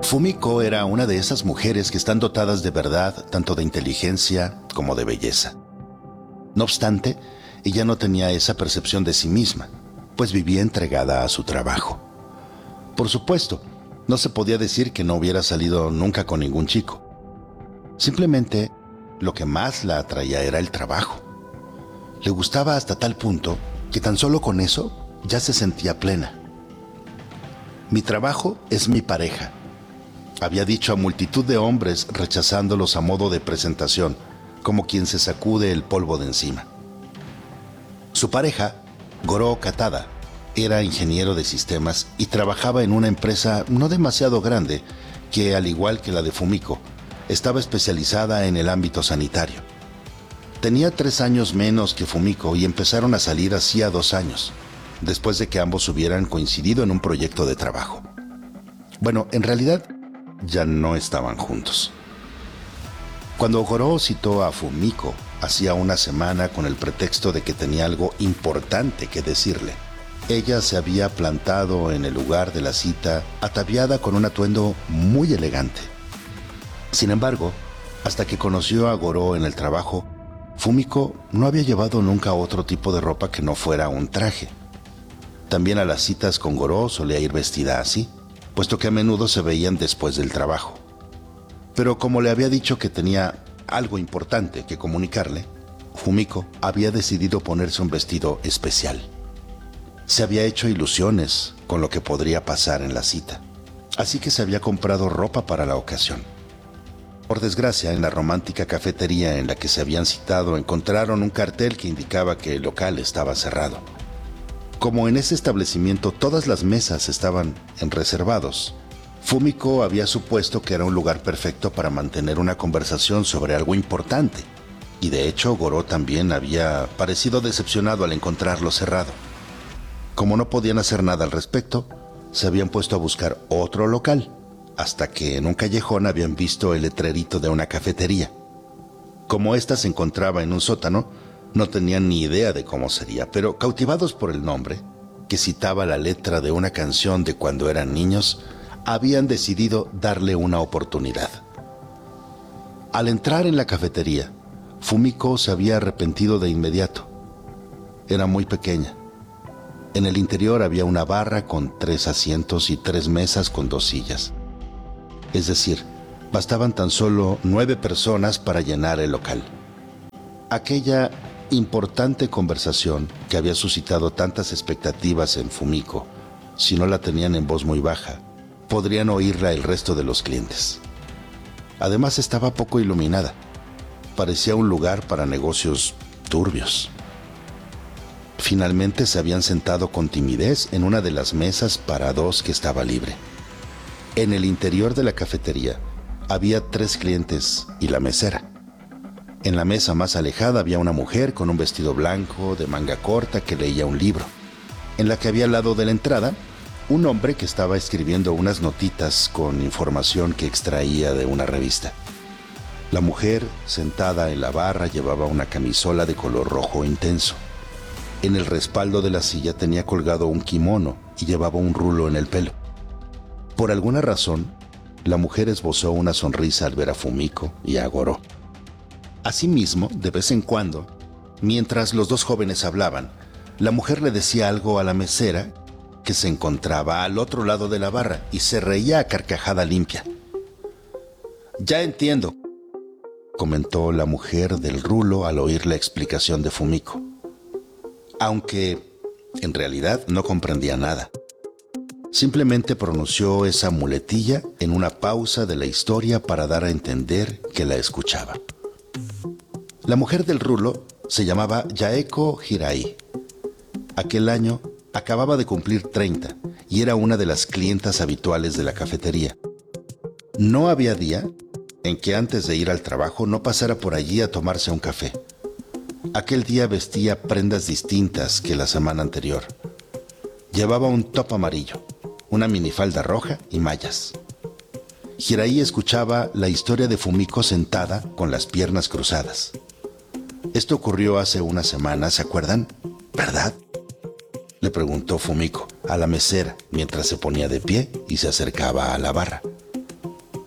Fumiko era una de esas mujeres que están dotadas de verdad, tanto de inteligencia como de belleza. No obstante, ella no tenía esa percepción de sí misma, pues vivía entregada a su trabajo. Por supuesto, no se podía decir que no hubiera salido nunca con ningún chico. Simplemente, lo que más la atraía era el trabajo. Le gustaba hasta tal punto que tan solo con eso ya se sentía plena. Mi trabajo es mi pareja, había dicho a multitud de hombres rechazándolos a modo de presentación, como quien se sacude el polvo de encima. Su pareja, Goro Katada, era ingeniero de sistemas y trabajaba en una empresa no demasiado grande que, al igual que la de Fumiko, estaba especializada en el ámbito sanitario. Tenía 3 años menos que Fumiko y empezaron a salir hacía 2 años, después de que ambos hubieran coincidido en un proyecto de trabajo. Bueno, en realidad, ya no estaban juntos. Cuando Goro citó a Fumiko hacía una semana con el pretexto de que tenía algo importante que decirle, ella se había plantado en el lugar de la cita ataviada con un atuendo muy elegante. Sin embargo, hasta que conoció a Goro en el trabajo, Fumiko no había llevado nunca otro tipo de ropa que no fuera un traje. También a las citas con Goro solía ir vestida así, puesto que a menudo se veían después del trabajo. Pero como le había dicho que tenía algo importante que comunicarle, Fumiko había decidido ponerse un vestido especial. Se había hecho ilusiones con lo que podría pasar en la cita, así que se había comprado ropa para la ocasión. Por desgracia, en la romántica cafetería en la que se habían citado encontraron un cartel que indicaba que el local estaba cerrado. Como en ese establecimiento todas las mesas estaban en reservados, Fumiko había supuesto que era un lugar perfecto para mantener una conversación sobre algo importante, y de hecho Goro también había parecido decepcionado al encontrarlo cerrado. Como no podían hacer nada al respecto, se habían puesto a buscar otro local, hasta que en un callejón habían visto el letrerito de una cafetería. Como ésta se encontraba en un sótano, no tenían ni idea de cómo sería, pero cautivados por el nombre, que citaba la letra de una canción de cuando eran niños, habían decidido darle una oportunidad. Al entrar en la cafetería, Fumiko se había arrepentido de inmediato. Era muy pequeña. En el interior había una barra con 3 asientos y 3 mesas con 2 sillas. Es decir, bastaban tan solo 9 personas para llenar el local. Aquella importante conversación que había suscitado tantas expectativas en Fumiko, si no la tenían en voz muy baja, podrían oírla el resto de los clientes. Además estaba poco iluminada. Parecía un lugar para negocios turbios. Finalmente se habían sentado con timidez en una de las mesas para 2 que estaba libre. En el interior de la cafetería había 3 clientes y la mesera. En la mesa más alejada había una mujer con un vestido blanco de manga corta que leía un libro. En la que había al lado de la entrada, un hombre que estaba escribiendo unas notitas con información que extraía de una revista. La mujer, sentada en la barra, llevaba una camisola de color rojo intenso. En el respaldo de la silla tenía colgado un kimono y llevaba un rulo en el pelo. Por alguna razón, la mujer esbozó una sonrisa al ver a Fumiko y a Goro. Asimismo, de vez en cuando, mientras los 2 jóvenes hablaban, la mujer le decía algo a la mesera que se encontraba al otro lado de la barra y se reía a carcajada limpia. «Ya entiendo», comentó la mujer del rulo al oír la explicación de Fumiko, aunque en realidad no comprendía nada. Simplemente pronunció esa muletilla en una pausa de la historia para dar a entender que la escuchaba. La mujer del rulo se llamaba Yaeko Hirai. Aquel año acababa de cumplir 30 y era una de las clientas habituales de la cafetería. No había día en que antes de ir al trabajo no pasara por allí a tomarse un café. Aquel día vestía prendas distintas que la semana anterior. Llevaba un top amarillo, una minifalda roja y mallas. Hirai escuchaba la historia de Fumiko sentada con las piernas cruzadas. Esto ocurrió hace una semana, ¿se acuerdan? ¿Verdad?, le preguntó Fumiko a la mesera mientras se ponía de pie y se acercaba a la barra.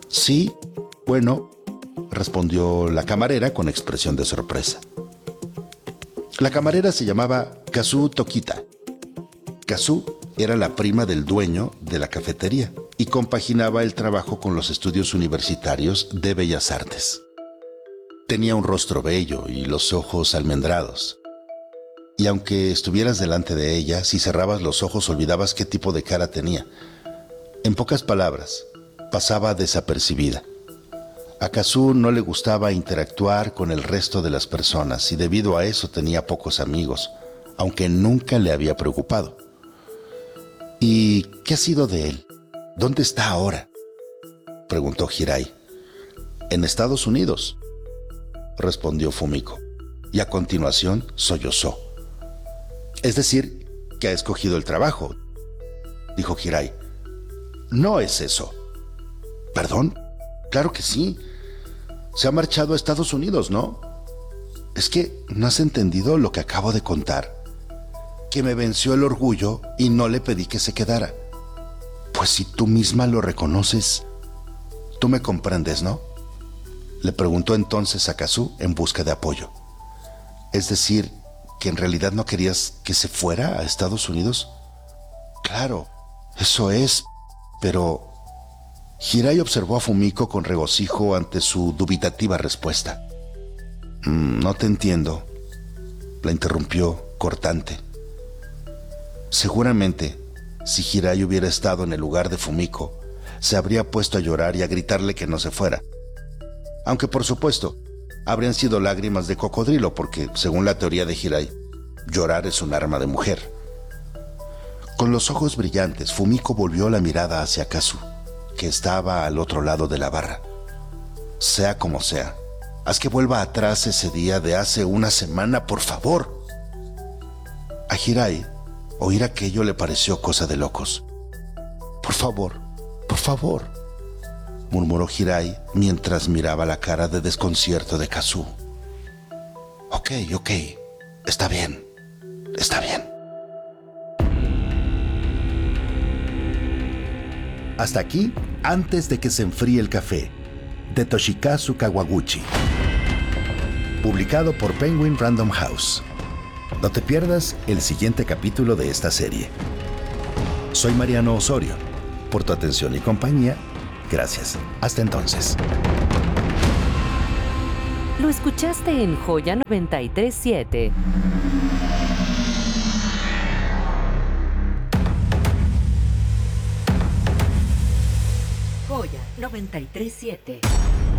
Sí, bueno, respondió la camarera con expresión de sorpresa. La camarera se llamaba Kazu Tokita. Kazu era la prima del dueño de la cafetería y compaginaba el trabajo con los estudios universitarios de Bellas Artes. Tenía un rostro bello y los ojos almendrados. Y aunque estuvieras delante de ella, si cerrabas los ojos olvidabas qué tipo de cara tenía. En pocas palabras, pasaba desapercibida. A Kazu no le gustaba interactuar con el resto de las personas y debido a eso tenía pocos amigos, aunque nunca le había preocupado. ¿Y qué ha sido de él? ¿Dónde está ahora?, preguntó Hirai. En Estados Unidos, respondió Fumiko, y a continuación sollozó. Es decir, que ha escogido el trabajo, dijo Hirai. No es eso. ¿Perdón? Claro que sí. Se ha marchado a Estados Unidos, ¿no? Es que no has entendido lo que acabo de contar. Que me venció el orgullo y no le pedí que se quedara. Pues si tú misma lo reconoces, tú me comprendes, ¿no? Le preguntó entonces a Kazu en busca de apoyo. Es decir, que en realidad no querías que se fuera a Estados Unidos. Claro, eso es, pero... Hirai observó a Fumiko con regocijo ante su dubitativa respuesta. No te entiendo, la interrumpió cortante. Seguramente, si Hirai hubiera estado en el lugar de Fumiko, se habría puesto a llorar y a gritarle que no se fuera. Aunque por supuesto, habrían sido lágrimas de cocodrilo porque, según la teoría de Hirai, llorar es un arma de mujer. Con los ojos brillantes, Fumiko volvió la mirada hacia Kazu, que estaba al otro lado de la barra. Sea como sea, haz que vuelva atrás ese día de hace una semana, por favor. A Hirai, oír aquello le pareció cosa de locos. Por favor, murmuró Hirai mientras miraba la cara de desconcierto de Kazu. Ok, está bien. Hasta aquí, Antes de que se enfríe el café, de Toshikazu Kawaguchi. Publicado por Penguin Random House. No te pierdas el siguiente capítulo de esta serie. Soy Mariano Osorio. Por tu atención y compañía, gracias. Hasta entonces. Lo escuchaste en Joya 93.7. Joya 93.7.